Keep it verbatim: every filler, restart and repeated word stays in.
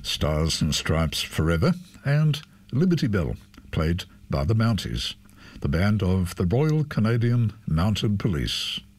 Stars and Stripes Forever, and Liberty Bell, played by the Mounties, the band of the Royal Canadian Mounted Police.